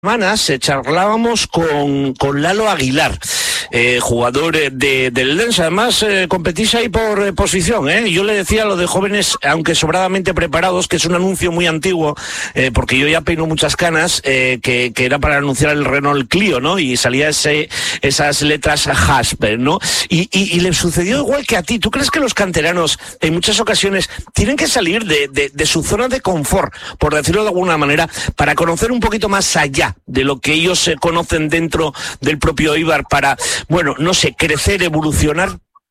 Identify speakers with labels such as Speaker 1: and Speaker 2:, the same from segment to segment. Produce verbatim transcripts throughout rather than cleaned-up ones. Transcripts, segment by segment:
Speaker 1: semanas eh, charlábamos con, con Lalo Aguilar, eh, jugador de, del Lens. Además, eh, competís ahí por eh, posición, ¿eh? Yo le decía a lo de jóvenes, aunque sobradamente preparados, que es un anuncio muy antiguo, eh, porque yo ya peino muchas canas, eh, que, que era para anunciar el Renault Clio, ¿no? Y salía ese, esas letras Hasper, ¿no? Y, y, y le sucedió igual que a ti. ¿Tú crees que los canteranos, en muchas ocasiones, tienen que salir de, de, de su zona de confort, por decirlo de alguna manera, para conocer un poquito más allá de lo que ellos se conocen dentro del propio Eibar para, bueno, no sé, crecer, evolucionar?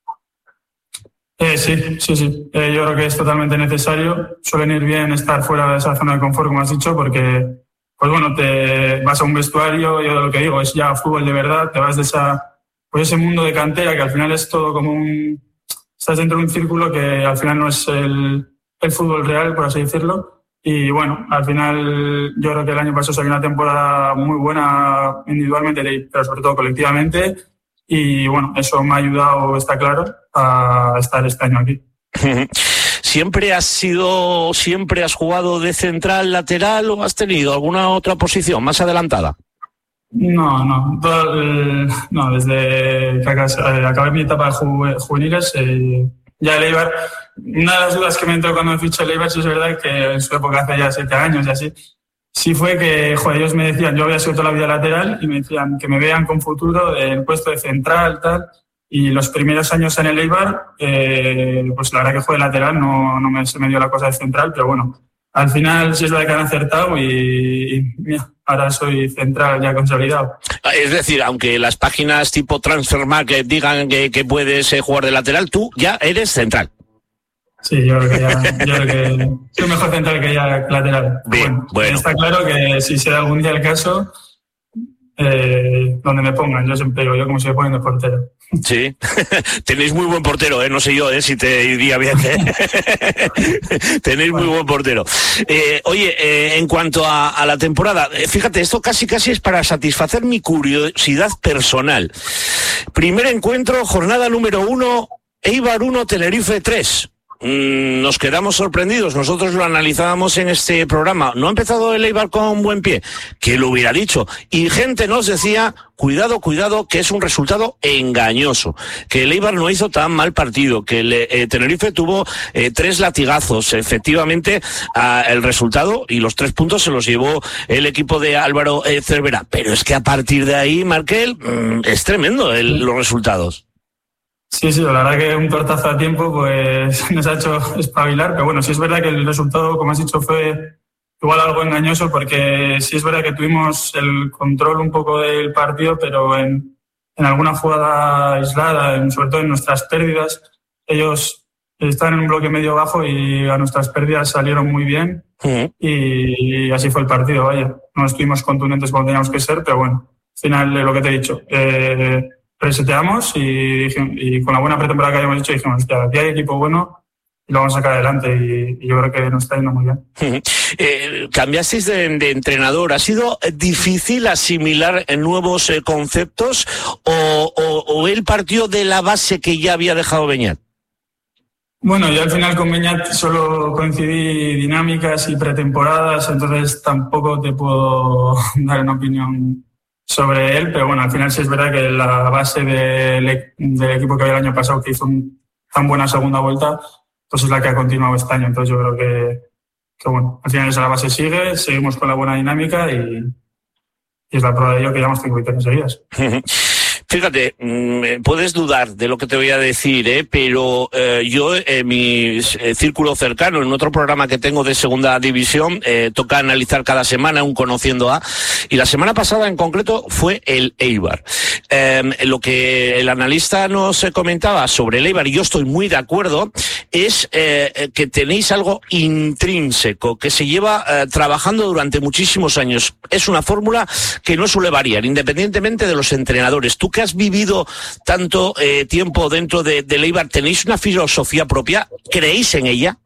Speaker 2: Eh, sí, sí, sí. Eh, yo creo que es totalmente necesario. Suelen ir bien estar fuera de esa zona de confort, como has dicho, porque, pues bueno, te vas a un vestuario, yo lo que digo, es ya fútbol de verdad, te vas de esa, pues ese mundo de cantera que al final es todo como un... Estás dentro de un círculo que al final no es el, el fútbol real, por así decirlo. Y bueno, al final yo creo que el año pasado salió una temporada muy buena individualmente, pero sobre todo colectivamente. Y bueno, eso me ha ayudado, está claro, a estar este año aquí.
Speaker 1: ¿Siempre has sido, siempre has jugado de central, lateral o has tenido alguna otra posición más adelantada?
Speaker 2: No, no, todo el, no desde que acabé mi etapa de juveniles, eh, ya el Eibar, una de las dudas que me entró cuando me fiché el Eibar, sí es verdad que en su época hace ya siete años y así, sí fue que, joder, ellos me decían, yo había sido toda la vida lateral y me decían que me vean con futuro del puesto de central, tal, y los primeros años en el Eibar, eh, pues la verdad que jugué lateral, no, no me, se me dio la cosa de central, pero bueno, al final sí es verdad que han acertado y, y mira, ahora soy central ya consolidado.
Speaker 1: Es decir, aunque las páginas tipo Transfermarkt digan que, que puedes eh, jugar de lateral, tú ya eres central.
Speaker 2: Sí, yo creo que ya, yo creo que soy mejor central que ya lateral.
Speaker 1: Bien,
Speaker 2: bueno,
Speaker 1: bueno.
Speaker 2: Está claro que si se da algún día el caso, eh, donde me pongan, yo siempre digo, yo como si me ponen de portero.
Speaker 1: Sí, tenéis muy buen portero, ¿eh? No sé yo, ¿eh? Si te iría bien, ¿eh? Tenéis muy buen portero. Eh, oye, eh, en cuanto a, a la temporada, eh, fíjate, esto casi casi es para satisfacer mi curiosidad personal. Primer encuentro, jornada número uno, Eibar uno, Tenerife tres. Mm, nos quedamos sorprendidos, nosotros lo analizábamos en este programa. No ha empezado el Eibar con buen pie, que lo hubiera dicho, y gente nos decía, cuidado, cuidado, que es un resultado engañoso, que el Eibar no hizo tan mal partido, que el eh, Tenerife tuvo eh, tres latigazos. Efectivamente, ah, el resultado y los tres puntos se los llevó el equipo de Álvaro eh, Cervera, pero es que a partir de ahí, Markel, mm, es tremendo el, los resultados.
Speaker 2: Sí, sí, la verdad que un tortazo a tiempo pues nos ha hecho espabilar, pero bueno, sí es verdad que el resultado, como has dicho, fue igual algo engañoso, porque sí es verdad que tuvimos el control un poco del partido, pero en, en alguna jugada aislada, en, sobre todo en nuestras pérdidas, ellos están en un bloque medio bajo y a nuestras pérdidas salieron muy bien. Uh-huh. y, y así fue el partido, vaya. No estuvimos contundentes como teníamos que ser, pero bueno, al final lo que te he dicho. Eh, reseteamos y, y con la buena pretemporada que habíamos hecho dijimos, hostia, aquí hay equipo bueno y lo vamos a sacar adelante, y, y yo creo que nos está yendo muy bien.
Speaker 1: eh, cambiasteis de, de entrenador, ¿ha sido difícil asimilar nuevos eh, conceptos o, o, o él partió de la base que ya había dejado Beñat?
Speaker 2: Bueno, yo al final con Beñat solo coincidí dinámicas y pretemporadas, entonces tampoco te puedo dar una opinión sobre él, pero bueno, al final sí es verdad que la base del, del equipo que había el año pasado, que hizo un, tan buena segunda vuelta, pues es la que ha continuado este año. Entonces yo creo que, que bueno, al final esa la base sigue, seguimos con la buena dinámica y, y es la prueba de ello que llevamos cinco victorias seguidas.
Speaker 1: Fíjate, mmm, puedes dudar de lo que te voy a decir, ¿eh? pero eh, yo en eh, mi eh, círculo cercano, en otro programa que tengo de segunda división, eh, toca analizar cada semana un Conociendo A, y la semana pasada en concreto fue el Eibar. Eh, lo que el analista nos comentaba sobre el Eibar, y yo estoy muy de acuerdo, es eh, que tenéis algo intrínseco, que se lleva eh, trabajando durante muchísimos años. Es una fórmula que no suele variar, independientemente de los entrenadores. Tú que has vivido tanto eh, tiempo dentro de, de Eibar, ¿tenéis una filosofía propia? ¿Creéis en ella?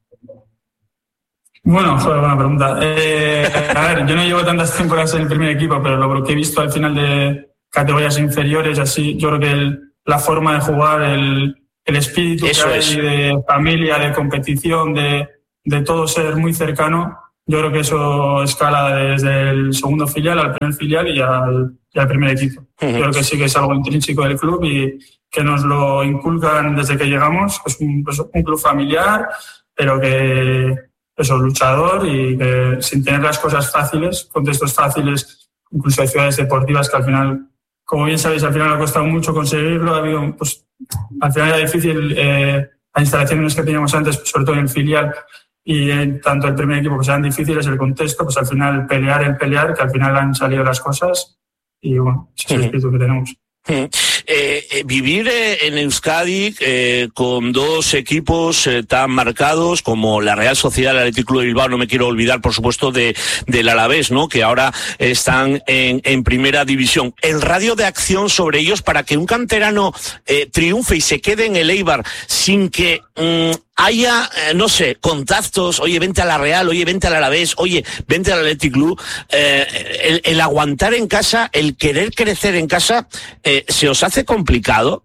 Speaker 2: Bueno, joder, buena pregunta. Eh, a ver, yo no llevo tantas temporadas en el primer equipo, pero lo que he visto al final de categorías inferiores, así, yo creo que el, la forma de jugar, el, el espíritu
Speaker 1: Eso
Speaker 2: que hay
Speaker 1: es.
Speaker 2: de familia, de competición, de, de todo ser muy cercano, yo creo que eso escala desde el segundo filial al primer filial y al, y al primer equipo. Uh-huh. Yo creo que sí que es algo intrínseco del club y que nos lo inculcan desde que llegamos. Es un, pues un club familiar, pero que eso, luchador y que sin tener las cosas fáciles, contextos fáciles, incluso hay ciudades deportivas que al final, como bien sabéis, al final ha costado mucho conseguirlo. Ha habido, pues, al final era difícil eh, las instalaciones que teníamos antes, sobre todo en el filial, y en tanto el primer equipo, pues eran difíciles, el contexto, pues al final pelear, el pelear, que al final han salido las cosas y bueno, ese es el espíritu que tenemos.
Speaker 1: Eh, eh, vivir eh, en Euskadi eh, con dos equipos eh, tan marcados como la Real Sociedad, el Athletic Club de Bilbao, no me quiero olvidar por supuesto de del Alavés, ¿no? Que ahora están en, en primera división. El radio de acción sobre ellos para que un canterano eh, triunfe y se quede en el Eibar sin que mmm, haya, eh, no sé, contactos, oye, vente a la Real, oye, vente al Alavés, oye, vente al Athletic Club, eh, el, el aguantar en casa, el querer crecer en casa, eh, ¿se os hace complicado?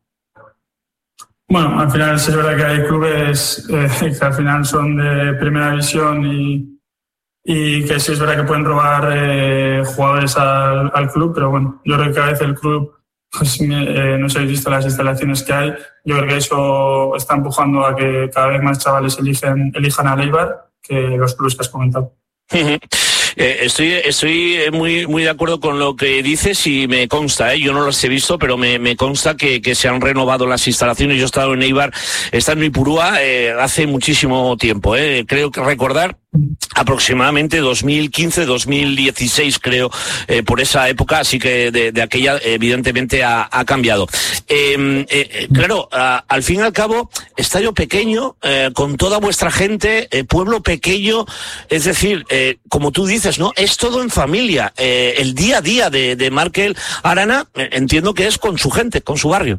Speaker 2: Bueno, al final sí es verdad que hay clubes eh, que al final son de primera división y, y que sí es verdad que pueden robar eh, jugadores al, al club, pero bueno, yo creo que a veces el club, pues eh, no sé si habéis visto las instalaciones que hay, yo creo que eso está empujando a que cada vez más chavales eligen, elijan al Eibar que los clubes que has comentado.
Speaker 1: Eh, estoy estoy muy muy de acuerdo con lo que dices y me consta, ¿eh? Yo no las he visto, pero me, me consta que, que se han renovado las instalaciones. Yo he estado en Eibar, he estado en Ipurúa eh, hace muchísimo tiempo, ¿eh? Creo que recordar aproximadamente dos mil quince, dos mil dieciséis, creo, eh, por esa época, así que de, de aquella evidentemente ha, ha cambiado. Eh, eh, claro, a, al fin y al cabo, estadio pequeño, eh, con toda vuestra gente, eh, pueblo pequeño, es decir, eh, como tú dices, ¿no? Es todo en familia. Eh, el día a día de, de Markel Arana, eh, entiendo que es con su gente, con su barrio.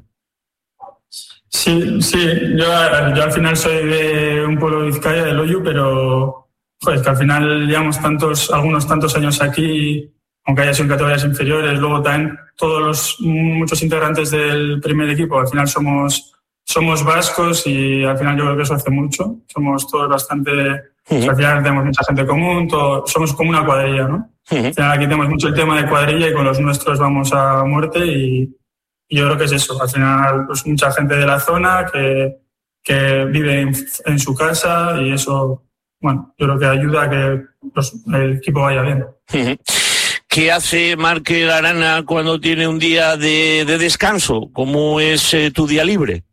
Speaker 2: Sí, sí, yo, yo al final soy de un pueblo de Vizcaya, de Loiu, pero pues que al final llevamos tantos, algunos tantos años aquí, aunque haya sido en categorías inferiores, luego también todos los, muchos integrantes del primer equipo, al final somos, somos vascos y al final yo creo que eso hace mucho, somos todos bastante, uh-huh. Pues al final tenemos mucha gente común, todo, somos como una cuadrilla, ¿no? Uh-huh. Al final aquí tenemos mucho el tema de cuadrilla y con los nuestros vamos a muerte y, y yo creo que es eso, al final pues mucha gente de la zona que, que vive en, en su casa y eso, bueno, yo creo que ayuda a que los, el equipo vaya bien.
Speaker 1: ¿Qué hace Markel Arana cuando tiene un día de, de descanso? ¿Cómo es eh, tu día libre?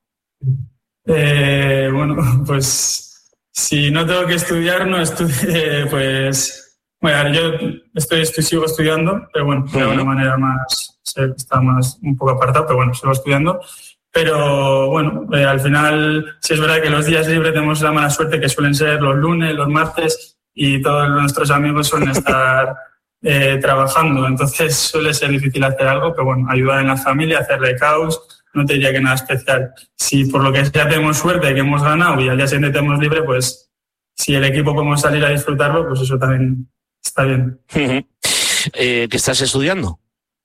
Speaker 2: Eh, bueno, pues si no tengo que estudiar, no estudié, pues bueno, yo estoy, estoy sigo estudiando, pero bueno, de alguna manera más, está más un poco apartado, pero bueno, sigo estudiando. Pero bueno, eh, al final sí es verdad que los días libres tenemos la mala suerte que suelen ser los lunes, los martes y todos nuestros amigos suelen estar eh, trabajando. Entonces suele ser difícil hacer algo, pero bueno, ayudar en la familia, hacerle caos, no te diría que nada especial. Si por lo que sea tenemos suerte que hemos ganado y al día siguiente tenemos libre, pues si el equipo podemos salir a disfrutarlo, pues eso también está bien.
Speaker 1: eh, ¿Qué estás estudiando?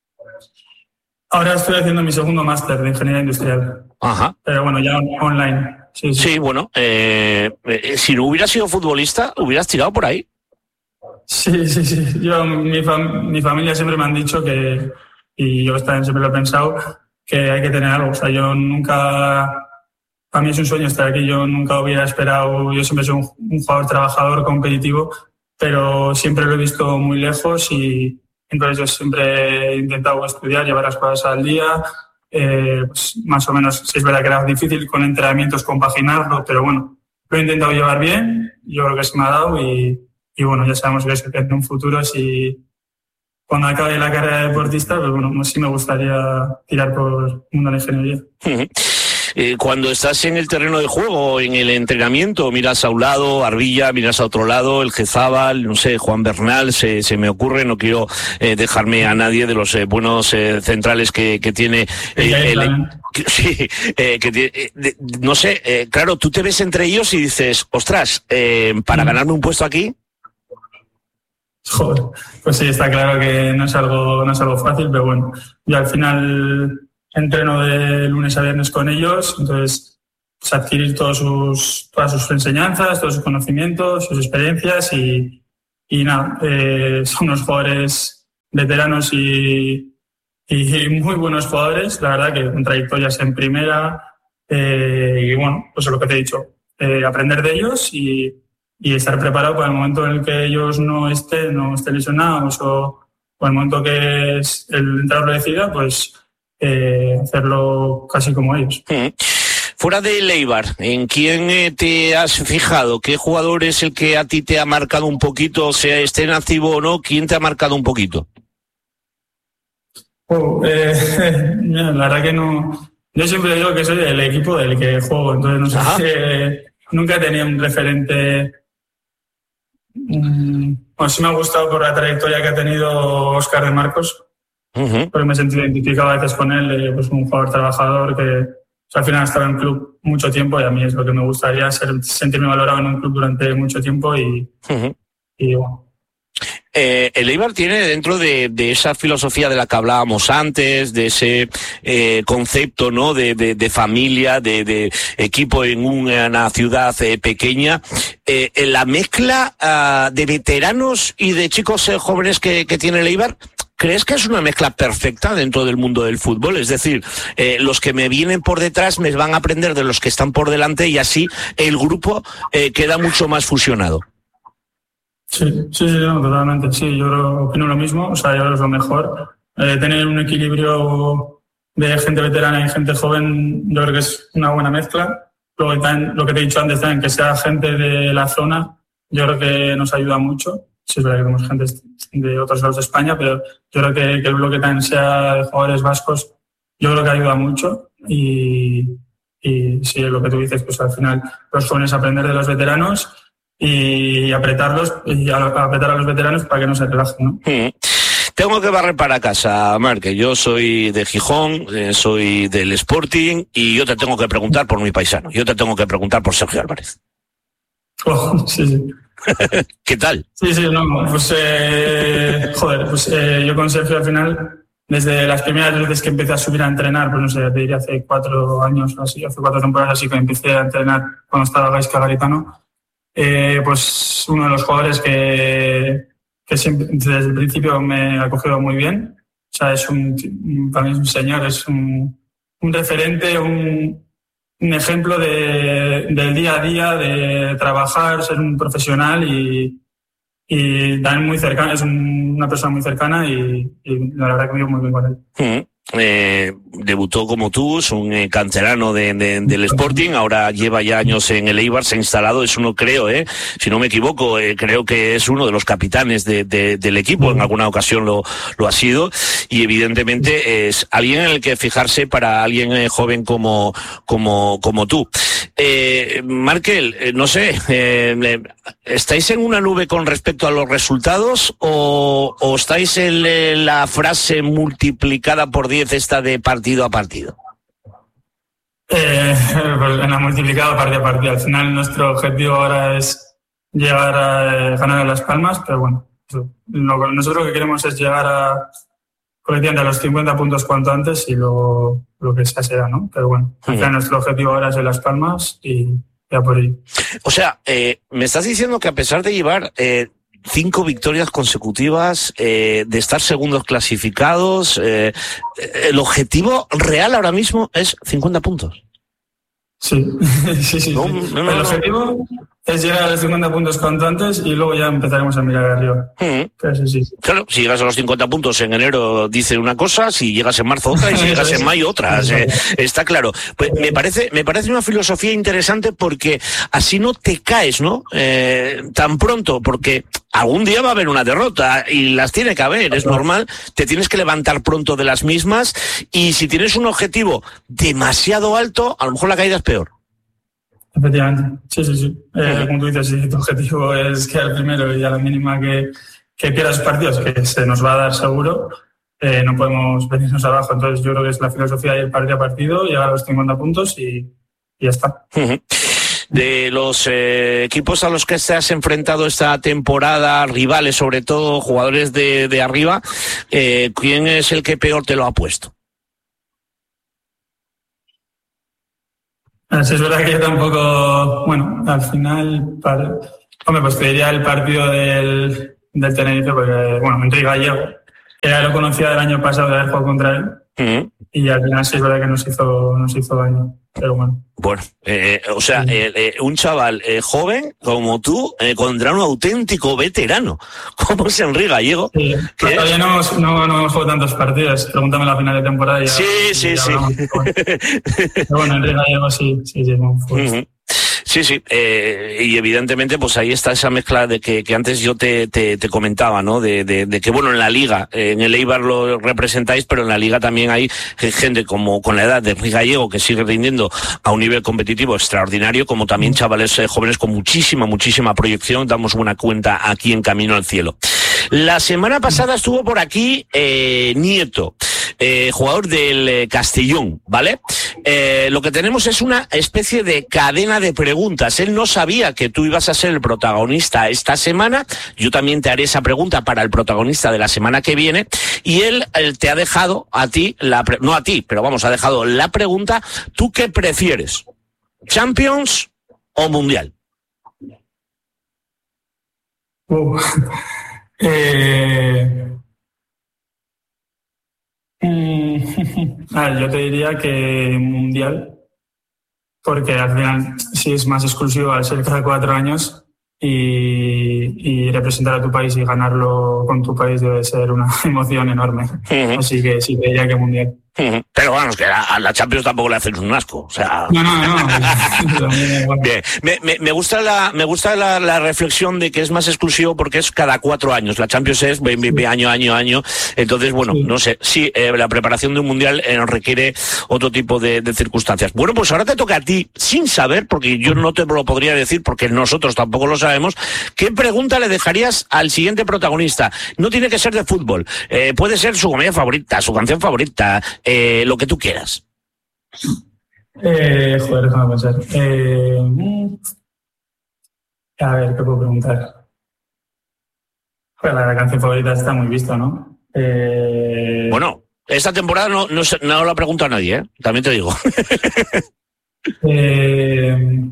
Speaker 2: Ahora estoy haciendo mi segundo máster de Ingeniería Industrial.
Speaker 1: Ajá.
Speaker 2: Pero bueno, ya online. Sí, sí.
Speaker 1: sí bueno, eh, eh, si no hubieras sido futbolista, ¿hubieras tirado por ahí?
Speaker 2: Sí, sí, sí. Yo, mi, fam- mi familia siempre me han dicho que, y yo también siempre lo he pensado, que hay que tener algo. O sea, yo nunca, para mí es un sueño estar aquí, yo nunca hubiera esperado, yo siempre soy un, un jugador trabajador, competitivo, pero siempre lo he visto muy lejos y entonces yo siempre he intentado estudiar, llevar las cosas al día, eh, pues más o menos, sí es verdad que era difícil con entrenamientos compaginarlo, pero bueno, lo he intentado llevar bien, yo creo que se me ha dado y, y bueno, ya sabemos que, es, que en un futuro si cuando acabe la carrera de deportista, pues bueno, sí me gustaría tirar por el mundo de la ingeniería.
Speaker 1: Eh, cuando estás en el terreno de juego, en el entrenamiento, miras a un lado, Arbilla, miras a otro lado, el Gezábal, no sé, Juan Bernal, se, se me ocurre, no quiero eh, dejarme a nadie de los eh, buenos eh, centrales que, que tiene eh, el, que, sí, eh, que tiene, eh, de, no sé, eh, claro, tú te ves entre ellos y dices, ostras, eh, para ganarme un puesto aquí.
Speaker 2: Joder, pues sí, está claro que no es algo, no es algo fácil, pero bueno, yo al final entreno de lunes a viernes con ellos, entonces pues, adquirir todos sus, todas sus enseñanzas, todos sus conocimientos, sus experiencias y, y nada, eh, son unos jugadores veteranos y, y muy buenos jugadores, la verdad que con trayectorias en primera eh, y bueno, pues es lo que te he dicho, eh, aprender de ellos y, y estar preparado para el momento en el que ellos no estén, no estén lesionados o, o el momento que es el entrenador lo decida, pues eh, hacerlo casi como ellos.
Speaker 1: Mm. Fuera de Eibar, ¿en quién te has fijado? ¿Qué jugador es el que a ti te ha marcado un poquito, sea esté en activo o no? ¿Quién te ha marcado un poquito?
Speaker 2: Oh, eh, la verdad que no. Yo siempre digo que soy del equipo del que juego, entonces no sé. Eh, nunca he tenido un referente. Mm, pues sí me ha gustado por la trayectoria que ha tenido Óscar de Marcos, uh-huh. porque me he sentido identificado a veces con él, eh, pues un jugador trabajador que. O sea, al final he estado en un club mucho tiempo y a mí es lo que me gustaría, ser, sentirme valorado en un club durante mucho tiempo y, uh-huh. y bueno.
Speaker 1: Eh, el Eibar tiene dentro de, de esa filosofía de la que hablábamos antes, de ese eh, concepto, ¿no? De, de, de familia, de, de equipo en una ciudad eh, pequeña, eh, la mezcla uh, de veteranos y de chicos eh, jóvenes que, que tiene el Eibar. ¿Crees que es una mezcla perfecta dentro del mundo del fútbol? Es decir, eh, los que me vienen por detrás me van a aprender de los que están por delante y así el grupo eh, queda mucho más fusionado.
Speaker 2: Sí, sí, sí, no, totalmente. Sí, yo creo, opino lo mismo. O sea, yo creo que es lo mejor. Eh, tener un equilibrio de gente veterana y gente joven, yo creo que es una buena mezcla. Luego, también, lo que te he dicho antes, también, que sea gente de la zona, yo creo que nos ayuda mucho. Sí, es verdad que tenemos gente de otros lados de España, pero yo creo que, que el bloque también sea de jugadores vascos, yo creo que ayuda mucho. Y, y sí, lo que tú dices, pues al final los jóvenes aprender de los veteranos y apretarlos, y apretar a los veteranos para que no se relajen, ¿no?
Speaker 1: Mm. Tengo que barrer para casa, Marc, que yo soy de Gijón, eh, soy del Sporting y yo te tengo que preguntar por mi paisano, yo te tengo que preguntar por Sergio Álvarez.
Speaker 2: Oh, sí, sí.
Speaker 1: ¿Qué tal?
Speaker 2: Sí, sí, no, pues, eh, joder, pues eh, yo con Sergio al final, desde las primeras veces que empecé a subir a entrenar, pues no sé, te diría hace cuatro años o así, hace cuatro temporadas así que empecé a entrenar cuando estaba Gaizka Garitano, eh, pues uno de los jugadores que, que siempre, desde el principio me ha acogido muy bien. O sea, es un, para mí es un señor, es un, un referente, un... un ejemplo de, del día a día, de trabajar, ser un profesional y, y también muy cercano, es un, una persona muy cercana y, y la verdad que me vivo muy bien con él.
Speaker 1: Mm. Eh, debutó como tú, es un eh, canterano de, de, del Sporting, ahora lleva ya años en el Eibar, se ha instalado, es uno creo, eh, si no me equivoco, eh, creo que es uno de los capitanes de, de, del equipo, en alguna ocasión lo, lo ha sido, y evidentemente es alguien en el que fijarse para alguien eh, joven como, como, como tú. Eh, Markel, eh, no sé, eh, ¿estáis en una nube con respecto a los resultados o, o estáis en, en la frase multiplicada por diez esta de partido a partido?
Speaker 2: Eh, en la multiplicada partido a partido. Al final nuestro objetivo ahora es llegar a eh, ganar a Las Palmas, pero bueno, eso, lo, nosotros lo que queremos es llegar a colectivamente a los cincuenta puntos cuanto antes y lo, lo que sea será, ¿no? Pero bueno, al final nuestro objetivo ahora es en Las Palmas y ya por ello.
Speaker 1: O sea, eh, me estás diciendo que a pesar de llevar eh, cinco victorias consecutivas, eh, de estar segundos clasificados, eh, el objetivo real ahora mismo es cincuenta puntos.
Speaker 2: Sí, sí, sí.
Speaker 1: No,
Speaker 2: sí.
Speaker 1: No, no,
Speaker 2: el
Speaker 1: no.
Speaker 2: objetivo es llegar a los cincuenta puntos cuanto antes y luego ya empezaremos a mirar arriba.
Speaker 1: Mm.
Speaker 2: Pero sí, sí.
Speaker 1: Claro, si llegas a los cincuenta puntos en enero dice una cosa, si llegas en marzo otra y si llegas en mayo otra. Eh, está claro. Pues me parece, me parece una filosofía interesante porque así no te caes, ¿no? Eh, tan pronto, porque algún día va a haber una derrota y las tiene que haber, es normal. Te tienes que levantar pronto de las mismas y si tienes un objetivo demasiado alto, a lo mejor la caída es peor.
Speaker 2: Efectivamente, sí, sí, sí. Eh, como tú dices, si tu objetivo es quedar primero y a la mínima que, que pierdas partidos, que se nos va a dar seguro, eh, no podemos venirnos abajo. Entonces yo creo que es la filosofía de ir partido a partido, llegar a los cincuenta puntos y, y ya está.
Speaker 1: De los eh, equipos a los que te has enfrentado esta temporada, rivales sobre todo, jugadores de, de arriba, eh, ¿quién es el que peor te lo ha puesto?
Speaker 2: Así es verdad que yo tampoco, bueno, al final, para, hombre, pues te diría el partido del, del Tenerife, porque, bueno, Enrique Gallego, que ya lo conocía del año pasado de haber jugado contra él, uh-huh. y al final sí es verdad que nos hizo, nos hizo daño, pero bueno.
Speaker 1: Bueno, eh, o sea, sí. eh, eh, un chaval eh, joven como tú eh, contra un auténtico veterano, como es Enrique Gallego.
Speaker 2: Sí, todavía no, no, no hemos jugado tantos partidos, pregúntame la final de temporada. Y ya,
Speaker 1: sí, sí,
Speaker 2: y ya
Speaker 1: sí.
Speaker 2: Pero bueno, Enrique Gallego sí, sí, sí. Bueno, pues.
Speaker 1: uh-huh. Sí, sí, eh, y evidentemente pues ahí está esa mezcla de que, que antes yo te, te, te comentaba, ¿no? De, de, de que bueno, en la liga, eh, en el Eibar lo representáis, pero en la liga también hay gente como con la edad de Enrique Gallego que sigue rindiendo a un nivel competitivo extraordinario, como también chavales eh, jóvenes con muchísima, muchísima proyección, damos buena cuenta aquí en Camino al Cielo. La semana pasada estuvo por aquí eh, Nieto, eh, jugador del eh, Castellón, ¿vale? Eh, lo que tenemos es una especie de cadena de preguntas. Él no sabía que tú ibas a ser el protagonista esta semana. Yo también te haré esa pregunta para el protagonista de la semana que viene. Y él, él te ha dejado a ti, la pre- no a ti, pero vamos, ha dejado la pregunta. ¿Tú qué prefieres? ¿Champions o Mundial?
Speaker 2: Uh. Eh... a ver, yo te diría que Mundial, porque al final sí es más exclusivo al ser cada cuatro años y, y representar a tu país y ganarlo con tu país debe ser una emoción enorme. Uh-huh. Así que sí te diría que Mundial.
Speaker 1: Uh-huh. Pero vamos, que a la Champions tampoco le hacen un asco, o sea...
Speaker 2: No, no, no.
Speaker 1: Bien. Me, me, me gusta, la, me gusta la, la reflexión de que es más exclusivo porque es cada cuatro años. La Champions es ve, ve, ve, año, año, año. Entonces, bueno, sí. no sé. Sí, eh, la preparación de un Mundial eh, requiere otro tipo de, de circunstancias. Bueno, pues ahora te toca a ti, sin saber, porque yo no te lo podría decir porque nosotros tampoco lo sabemos, ¿qué pregunta le dejarías al siguiente protagonista? No tiene que ser de fútbol. Eh, puede ser su comedia favorita, su canción favorita, Eh, lo que tú quieras.
Speaker 2: Eh, joder, déjame pensar. Eh, a ver, ¿qué puedo preguntar? Joder, la canción favorita está muy vista, ¿no? Eh...
Speaker 1: Bueno, esta temporada no, no, no la pregunto a nadie, ¿eh? También te digo.
Speaker 2: eh...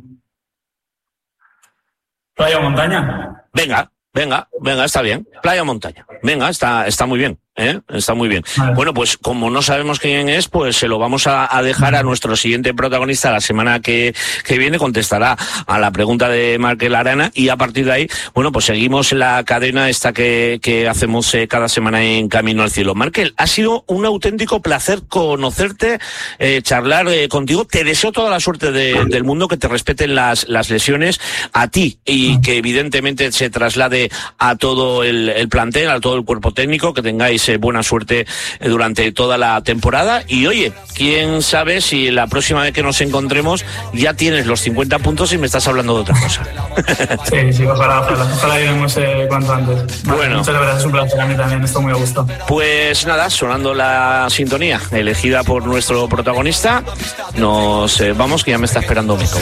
Speaker 2: ¿Playa o montaña?
Speaker 1: Venga, venga, venga, está bien. Playa o montaña. Venga, está, está muy bien. ¿Eh? Está muy bien. Vale. Bueno, pues como no sabemos quién es, pues se lo vamos a, a dejar a nuestro siguiente protagonista la semana que, que viene, contestará a la pregunta de Markel Arana y a partir de ahí, bueno, pues seguimos la cadena esta que, que hacemos eh, cada semana en Camino al Cielo. Markel, ha sido un auténtico placer conocerte, eh, charlar eh, contigo. Te deseo toda la suerte de, del mundo, que te respeten las, las lesiones a ti y que evidentemente se traslade a todo el, el plantel, a todo el cuerpo técnico, que tengáis buena suerte durante toda la temporada y oye, quién sabe si la próxima vez que nos encontremos ya tienes los cincuenta puntos y me estás hablando de otra cosa.
Speaker 2: Sí, sí, ojalá, ojalá, ojalá lleguemos eh, cuanto antes. Vale, bueno, muchas gracias, es un placer a mí también, estoy muy a gusto.
Speaker 1: Pues nada, sonando la sintonía elegida por nuestro protagonista, nos eh, vamos, que ya me está esperando Mico.